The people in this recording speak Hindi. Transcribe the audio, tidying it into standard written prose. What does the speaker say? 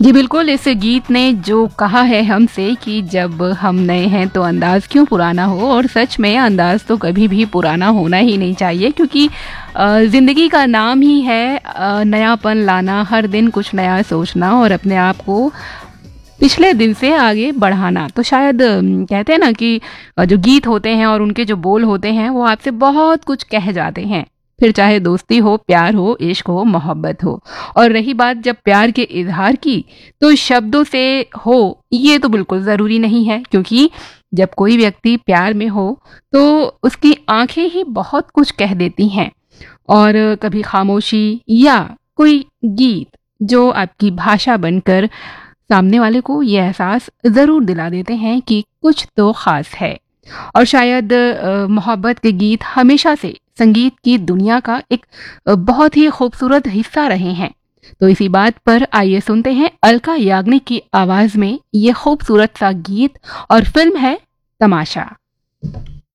जी बिल्कुल, इस गीत ने जो कहा है हमसे कि जब हम नए हैं तो अंदाज़ क्यों पुराना हो, और सच में अंदाज़ तो कभी भी पुराना होना ही नहीं चाहिए, क्योंकि ज़िंदगी का नाम ही है नयापन लाना, हर दिन कुछ नया सोचना और अपने आप को पिछले दिन से आगे बढ़ाना। तो शायद कहते हैं ना कि जो गीत होते हैं और उनके जो बोल होते हैं वो आपसे बहुत कुछ कह जाते हैं। फिर चाहे दोस्ती हो, प्यार हो, इश्क हो, मोहब्बत हो। और रही बात जब प्यार के इज़हार की, तो शब्दों से हो ये तो बिल्कुल ज़रूरी नहीं है, क्योंकि जब कोई व्यक्ति प्यार में हो तो उसकी आँखें ही बहुत कुछ कह देती हैं। और कभी खामोशी या कोई गीत जो आपकी भाषा बनकर सामने वाले को ये एहसास ज़रूर दिला देते हैं कि कुछ तो ख़ास है। और शायद मोहब्बत के गीत हमेशा से संगीत की दुनिया का एक बहुत ही खूबसूरत हिस्सा रहे हैं। तो इसी बात पर आइए सुनते हैं अलका याग्निक की आवाज़ में ये खूबसूरत सा गीत, और फिल्म है तमाशा।